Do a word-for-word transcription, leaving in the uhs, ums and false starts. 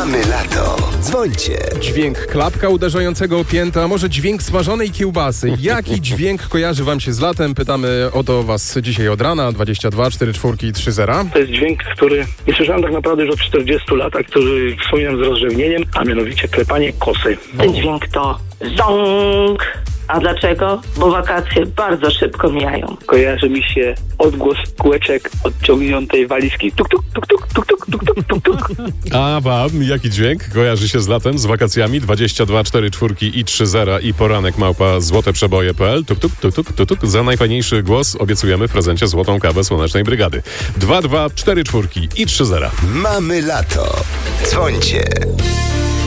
Mamy lato. Dzwońcie. Dźwięk klapka uderzającego o piętę, a może dźwięk smażonej kiełbasy. Jaki dźwięk kojarzy wam się z latem? Pytamy o to was dzisiaj od rana. dwadzieścia dwa cztery cztery trzy zero. To jest dźwięk, który nie słyszałem tak naprawdę już od czterdziestu lat, który wspominam z rozrzewnieniem, a mianowicie klepanie kosy. Ten dźwięk to ząg. A dlaczego? Bo wakacje bardzo szybko mijają. Kojarzy mi się odgłos kółeczek odciągniętej walizki. Tuk, tuk, tuk, tuk, tuk, tuk, tuk, tuk, tuk, tuk. A wam jaki dźwięk kojarzy się z latem, z wakacjami? dwadzieścia dwa cztery cztery i trzy zero i poranek małpa złoteprzeboje kropka p l. Tuk, tuk, tuk, tuk, tuk, tuk. Za najfajniejszy głos obiecujemy w prezencie złotą kawę Słonecznej Brygady. dwa dwa cztery cztery i trzy zero. Mamy lato. Dzwońcie.